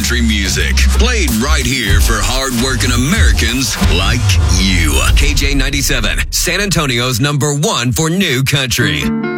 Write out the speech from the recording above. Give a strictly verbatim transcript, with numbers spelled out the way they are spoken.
country music. Played right here for hard-working Americans like you. K J ninety-seven, San Antonio's number one for new country.